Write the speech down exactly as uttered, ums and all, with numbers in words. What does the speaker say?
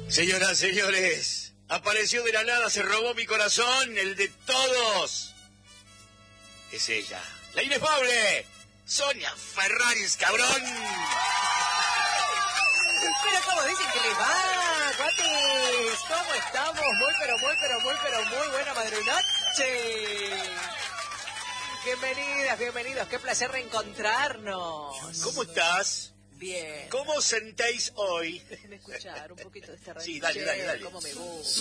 Señoras, señores, apareció de la nada, se robó mi corazón, el de todos. Es ella, la inefable Sonia Ferraris, cabrón. Pero ¿cómo dicen que les va, cuates? ¿Cómo estamos? Muy, pero muy, pero muy, pero muy buena madrugada. Bienvenidas, bienvenidos. Qué placer reencontrarnos. ¿Cómo estás? Bien. ¿Cómo os sentéis hoy? Déjenme escuchar un poquito de este radio. Sí, dale, dale, dale. Cómo me gusta.